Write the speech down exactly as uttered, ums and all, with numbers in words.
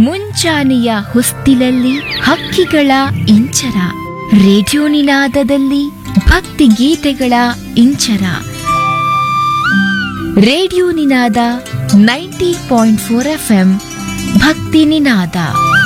ಮುಂಚಾನೆಯ ಹೊಸ್ತಿಲಲ್ಲಿ ಹಕ್ಕಿಗಳ ಇಂಚರ, ರೇಡಿಯೋ ನಿನಾದದಲ್ಲಿ ಭಕ್ತಿ ಗೀತೆಗಳ ಇಂಚರ. ರೇಡಿಯೋ ನಿನಾದ ninety point four F M ಭಕ್ತಿ ನಿನಾದ.